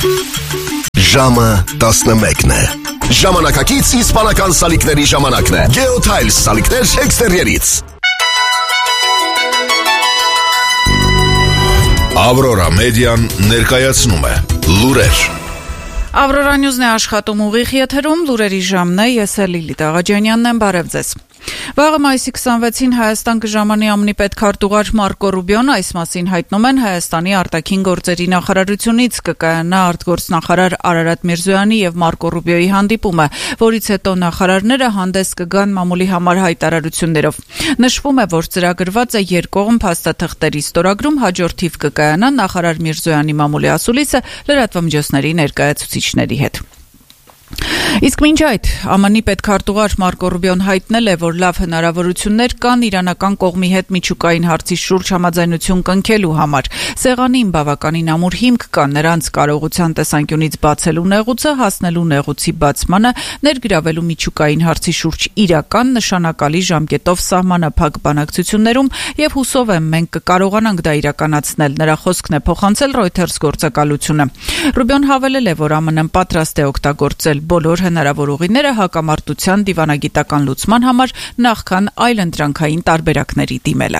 Ժամը 11-ն է։ Ժամանակակից իսպանական սալիկների ժամանակն է։ Geotiles սալիկներ էքստերիերից։ Aurora Median ներկայացնում է լուրեր։ Aurora News-ն է աշխատում ուղիղ եթերում, լուրերի ժամն է, ես էլ Լիլիթ Աղաջանյանն եմ, բարև ձեզ։ Վաղը մայիսի 26-ին Հայաստան կժամանի ԱՄՆ պետքարտուղար Մարկո Ռուբիոն այս մասին հայտնում են Հայաստանի արտաքին գործերի նախարարությունից կկայանա արտգործնախարար Արարատ Միրզոյանի եւ Մարկո Ռուբիոյի հանդիպումը, որից հետո նախարարները հանդես կգան մամուլի համար հայտարարություններով։ Նշվում է, որ ծրագրված է երկկողմ փաստաթղթերի ստորագրում, հաջորդ թիվ կկայանա նախարար Միրզոյանի մամուլի ասուլիսը լրատվամիջոցների ներկայացուցիչների հետ։ Իսկ մինչ այդ ԱՄՆ պետքարտուղար Մարկո Ռուբիոն հայտնել է, որ լավ հնարավորություններ կան իրանական կողմի հետ միջուկային հարցի շուրջ համաձայնություն կնքելու համար։ Սեղանին բավականին ամուր հիմք կա նրանց կարողության տեսանկյունից բացելու նեղուցը, հասնելու նեղուցի բացմանը, ներգրավելու միջուկային հարցի շուրջ իրական նշանակալի ժամկետով սահմանափակ բանակցություններում եւ հուսով եմ մենք կկարողանանք դա իրականացնել։ Նրա խոսքն է փոխանցել Reuters գործակալությունը։ Ռուբիոն հավելել է, որ ԱՄՆ-ն պատրաստ է օգտագործել բոլոր հնարավոր ուղիները հակամարտության դիվանագիտական լուծման համար նախքան այլընտրանքային տարբերակների դիմելը։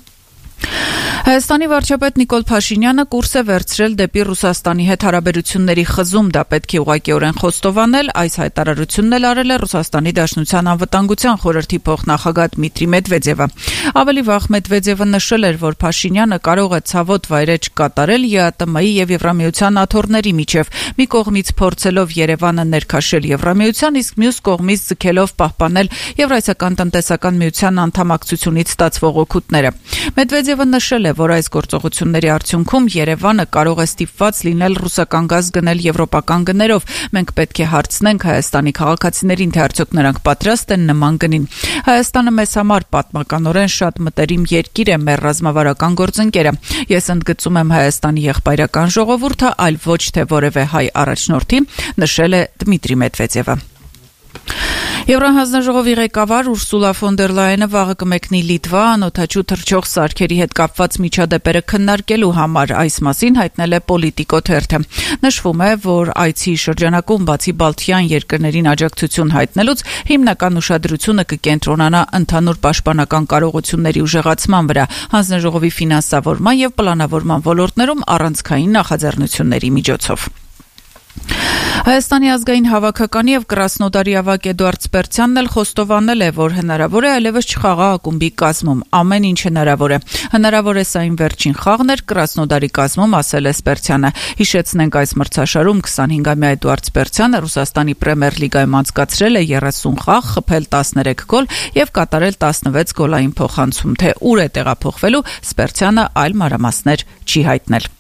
Հայաստանի վարչապետ Նիկոլ Փաշինյանը կուրս է վերցրել դեպի Ռուսաստանի հետ հարաբերությունների խզում, դա պետք է ուղղակիորեն խոստովանել, այս հայտարարությունն էլ արել է Ռուսաստանի Դաշնության անվտանգության խորհրդի փոխնախագահ Դմիտրի Մեդվեդևը։ Ավելի վաղ Մեդվեդևը նշել էր, որ Փաշինյանը կարող է ցավոտ վայրէջք կատարել ԵԱՏՄ-ի եւ Եվրամիության աթոռների միջև, մի կողմից փորձելով Երևանը ներքաշել Եվրամիության, իսկ մյուս կողմից ձգելով պահպանել Եվրասիական տնտեսական միության անդամակցությունից ստացվող օգուտները։ Մեդվեդևը նշել է, որ այս գործողությունների արդյունքում Երևանը կարող է ստիպված լինել ռուսական գազ գնել եվրոպական գներով։ Մենք պետք է հարցնենք Հայաստանի քաղաքացիներին, թե արդյոք նրանք պատրաստ են նման գնին։ Հայաստանը մեզ համար պատմականորեն շատ մտերիմ երկիր է, մեր ռազմավարական գործընկերը։ Ես ընդգծում եմ Հայաստանի եղբայրական ժողովուրդը, այլ ոչ թե որևէ հայ առաջնորդի, նշել է Դմիտրի Մեդվեդևը։ Եվրահանձնաժողովի ղեկավար Ուրսուլա ֆոն դեր Լայենը վաղը կմեկնի Լիտվա անօդաչու թռչող սարքերի հետ կապված միջադեպերը քննարկելու համար, այս մասին հայտնել է Պոլիտիկո թերթը։ Նշվում է, որ այցի շրջանակում բացի Բալթյան երկրներին աջակցություն հայտնելուց հիմնական ուշադրությունը կկենտրոնանա ընդհանուր պաշտպանական կարողությունների ուժեղացման վրա, հանձնաժողովի ֆինանսավորման եւ պլանավորման ոլորտներում առանցքային նախաձեռնությունների միջոցով։ Հայաստանի ազգային հավաքականի եւ Կրասնոդարի ավագ Էդուարդ Սպերցյանն էլ խոստովանել է, որ հնարավոր է այլևս չխաղա ակումբի կազմում, ամեն ինչ հնարավոր է։ Հնարավոր է սա իմ վերջին խաղն էր Կրասնոդարի կազմում, ասել է Սպերցյանը։ Հիշեցնենք, այս մրցաշարում 25-ամյա Էդուարդ Սպերցյանը Ռուսաստանի Պրեմիեր լիգայում անցկացրել է 30 խաղ, խփել 13 գոլ եւ կատարել 16 գոլային փոխանցում, թե ուր է տեղափոխվելու Սպերցյանը այլ մանրամասներ չի հայտնել։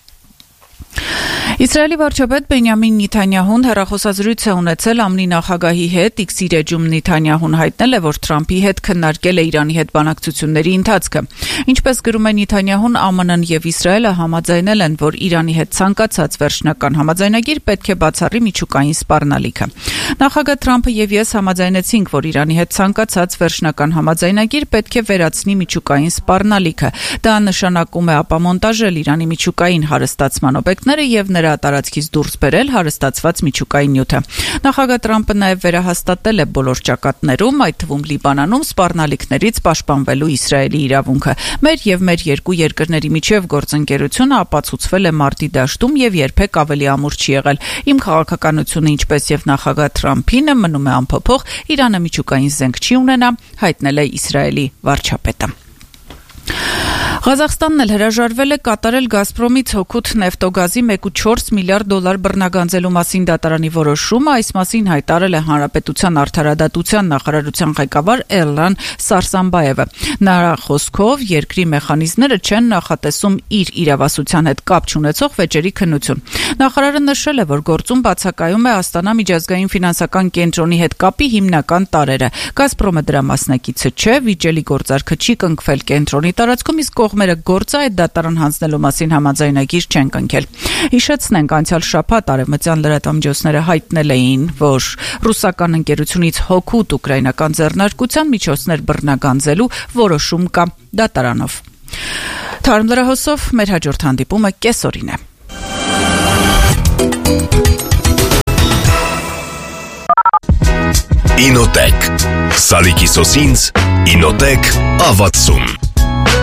Իսրայելի վարչապետ Բենյամին Նեթանյահուն հեռախոսազրույց է ունեցել ԱՄՆ նախագահի հետ, X-ի էջում Նեթանյահուն հայտնել է, որ Թրամփի հետ քննարկել է Իրանի հետ բանակցությունների ընթացքը։ Ինչպես գրում է Նեթանյահուն, ԱՄՆ-ն եւ Իսրայելը համաձայնել են, որ Իրանի հետ ցանկացած վերջնական համաձայնագիր պետք է բացառի միջուկային սպառնալիքը։ Նախագահ Թրամփը եւ ես համաձայնեցինք, որ Իրանի հետ ցանկացած վերջնական համաձայնագիր պետք է վերացնի միջուկային սպառնալիքը։ Դա նշանակում է ապամոնտաժել Իրանի միջուկային հարստացման օբյեկտները եւ նրա տարածքից դուրս բերել հարստացված միջուկային նյութը։ Նախագահ Թրամփը նաև վերահաստատել է բոլոր ճակատներում, այդ թվում Լիբանանում, սպառնալիքներից պաշտպանվելու Իսրայելի իրավունքը։ Մեր եւ մեր երկու երկրների միջև գործընկերությունը ապացուցվել է մարտի դաշտում եւ երբեք ավելի ամուր չի եղել։ Իմ քաղաքականությունը, ինչպես եւ նախագահ Թրամփինը, մնում է անփոփոխ, Իրանը միջուկային զենք չի ունենա, հայտնել է Իսրայելի վարչապետը։ Ղազախստանն էլ հրաժարվել է կատարել Գազպրոմից հօգուտ նեֆտոգազի 1.4 միլիարդ դոլար բռնագանձելու մասին դատարանի որոշումը, այս մասին հայտարարել է Հանրապետության արդարադատության նախարարության ղեկավար Էրլան Սարսանբաևը։ Նրա խոսքով երկրի մեխանիզմները չեն նախատեսում իր իրավասության հետ կապ չունեցող վեճերի քննություն։ Նախարարը նշել է, որ գործում բացակայում է Աստանա միջազգային ֆինանսական կենտրոնի հետ կապի հիմնական տարրերը։ Գազպրոմը դրա մասնակիցը չէ, վիճելի գործարքը չի կնքվել կենտրոնի տարածքում, իսկ կողմերը գործը այդ դատարան հանձնելու մասին համաձայնագիր չեն կնքել։ Հիշեցնենք, անցյալ շաբաթ արևմտյան լրատվամիջոցները հայտնել էին, որ ռուսական ընկերությունից հօգուտ ուկրաինական ձեռնարկության միջոցներ բռնագանձելու որոշում կա դատարանով։ Թարմ լրահոսով մեր հաջորդ հանդիպումը կեսօրին է։ Ինոտեք։ Սալիկի սոսինձ Ինոտեք A60